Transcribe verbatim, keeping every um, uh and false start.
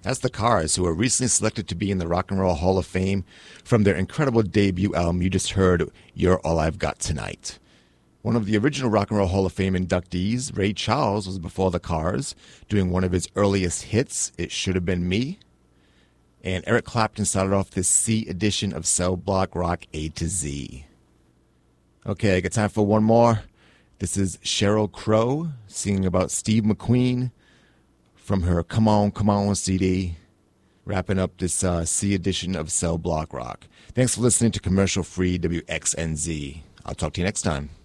That's the Cars, who were recently selected to be in the Rock and Roll Hall of Fame from their incredible debut album you just heard, You're All I've Got Tonight. One of the original Rock and Roll Hall of Fame inductees, Ray Charles, was before the Cars, doing one of his earliest hits, It Should Have Been Me. And Eric Clapton started off this C edition of Cell Block Rock A to Z. Okay, I got time for one more. This is Sheryl Crow singing about Steve McQueen from her Come On, Come On C D, wrapping up this uh, C edition of Cell Block Rock. Thanks for listening to Commercial Free W X N Z. I'll talk to you next time.